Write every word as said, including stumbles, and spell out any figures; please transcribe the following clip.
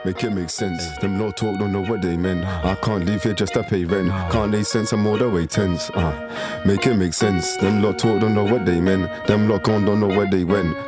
Make it make sense. Them lot talk, don't know what they meant. I can't leave here just to pay rent. Can't they sense I'm all the way tense. Uh, make it make sense. Them lot talk, don't know what they meant. Them lot gone, don't know where they went.